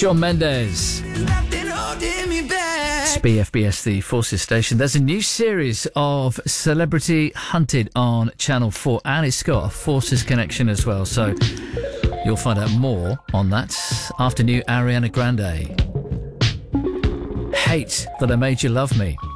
Shawn Mendes. It's BFBS, the Forces station. There's a new series of Celebrity Hunted on Channel 4, and it's got a Forces connection as well. So you'll find out more on that after new Ariana Grande. Hate That I Made You Love Me.